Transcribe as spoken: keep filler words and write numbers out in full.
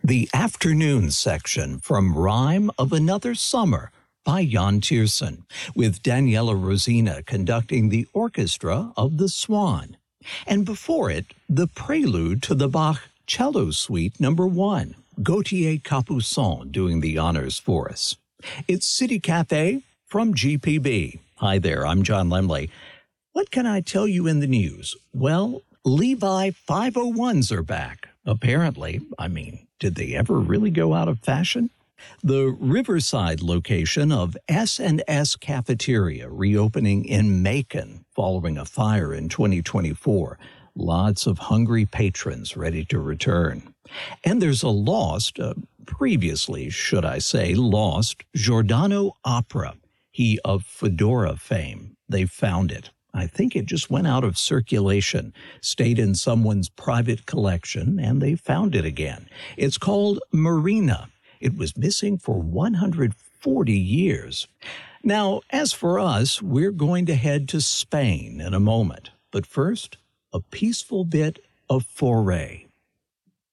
The afternoon section from Rhyme of Another Summer by Jan Tiersen, with Daniela Rosina conducting the orchestra of the Swan. And before it, the prelude to the Bach Cello Suite number one, Gauthier Capuçon doing the honors for us. It's City Cafe from G P B. Hi there, I'm John Lemley. What can I tell you in the news? Well, Levi five oh ones are back. Apparently, I mean, did they ever really go out of fashion? The Riverside location of S and S Cafeteria reopening in Macon following a fire in twenty twenty-four. Lots of hungry patrons ready to return. And there's a lost, uh, previously, should I say, lost Giordano opera. He of Fedora fame. They found it. I think it just went out of circulation, stayed in someone's private collection, and they found it again. It's called Marina. It was missing for one hundred forty years. Now, as for us, we're going to head to Spain in a moment. But first, a peaceful bit of Foray.